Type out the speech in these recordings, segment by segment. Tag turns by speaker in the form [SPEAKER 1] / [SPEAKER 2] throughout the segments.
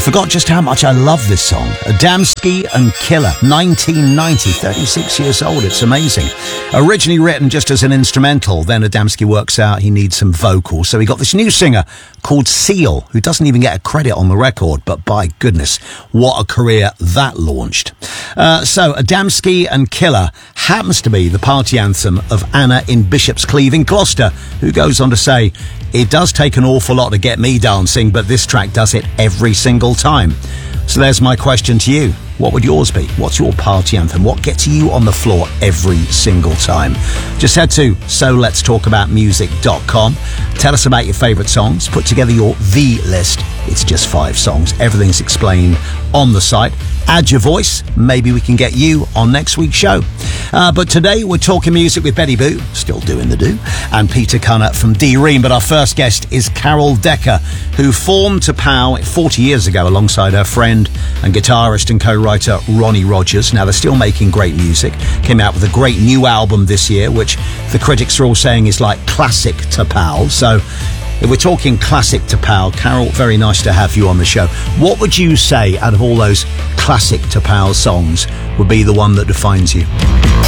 [SPEAKER 1] forgot just how much I love this song. Adamski and Killer, 1990, 36 years old. It's amazing. Originally written just as an instrumental, then Adamski works out he needs some vocals. So he got this new singer called Seal, who doesn't even get a credit on the record, but by goodness, what a career that launched. So Adamski and Killer happens to be the party anthem of Anna in Bishop's Cleeve in Gloucester, who goes on to say, "It does take an awful lot to get me dancing, but this track does it every single time." So there's my question to you. What would yours be? What's your party anthem? What gets you on the floor every single time? Just head to soletstalkaboutmusic.com. Tell us about your favourite songs. Put together your The list. It's just 5 songs. Everything's explained on the site. Add your voice. Maybe we can get you on next week's show. But today we're talking music with Betty Boo, still doing the do, and Peter Cunner from D Ream. But our first guest is Carol Decker, who formed T'Pau 40 years ago alongside her friend and guitarist and co-writer Ronnie Rogers. Now they're still making great music. Came out with a great new album this year, which the critics are all saying is like classic T'Pau. So if we're talking classic T'Pau, Carol, very nice to have you on the show. What would you say out of all those classic T'Pau songs would be the one that defines you?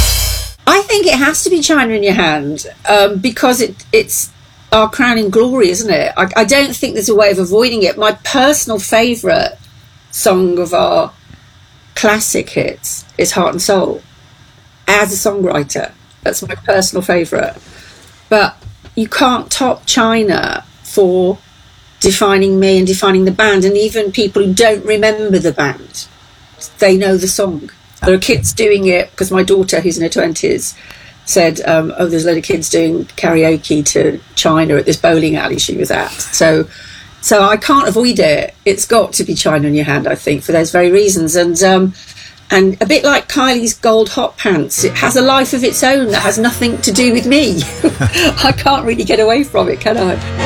[SPEAKER 2] I think it has to be China in Your Hand, because it's our crowning glory, isn't it? I don't think there's a way of avoiding it. My personal favourite song of our classic hits is Heart and Soul. As a songwriter, that's my personal favourite. But you can't top China for defining me and defining the band, and even people who don't remember the band, they know the song. There are kids doing it, because my daughter, who's in her 20s, said, there's a load of kids doing karaoke to China at this bowling alley she was at. So I can't avoid it. It's got to be China in Your Hand, I think, for those very reasons. And a bit like Kylie's Gold Hot Pants, it has a life of its own that has nothing to do with me. I can't really get away from it, can I?